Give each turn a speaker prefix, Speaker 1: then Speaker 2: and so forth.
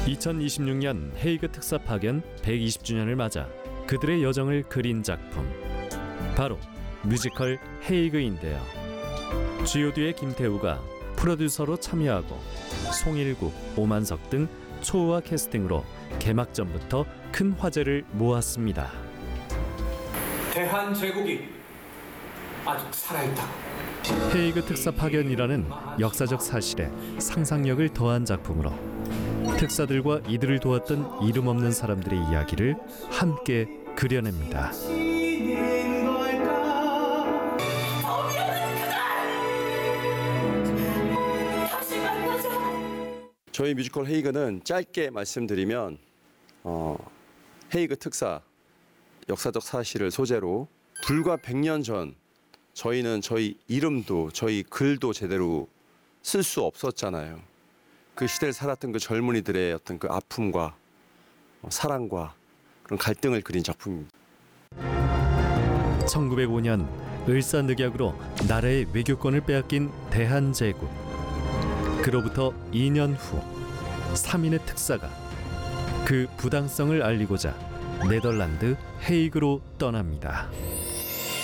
Speaker 1: 2026년 헤이그 특사 파견 120주년을 맞아 그들의 여정을 그린 작품, 바로 뮤지컬 헤이그인데요. G.O.D의 김태우가 프로듀서로 참여하고 송일국, 오만석 등 초우와 캐스팅으로 개막전부터 큰 화제를 모았습니다.
Speaker 2: 대한제국이 아직 살아있다.
Speaker 1: 헤이그 특사 파견이라는 역사적 사실에 상상력을 더한 작품으로 특사들과 이들을 도왔던 이름 없는 사람들의 이야기를 함께 그려냅니다.
Speaker 3: 저희 뮤지컬 헤이그는 짧게 말씀드리면 헤이그 특사 역사적 사실을 소재로 불과 100년 전 저희는 저희 이름도 저희 글도 제대로 쓸 수 없었잖아요. 그 시대를 살았던 그 젊은이들의 어떤 그 아픔과 사랑과 그런 갈등을 그린 작품입니다.
Speaker 1: 1905년 을사늑약으로 나라의 외교권을 빼앗긴 대한제국. 그로부터 2년 후 3인의 특사가 그 부당성을 알리고자 네덜란드 헤이그로 떠납니다.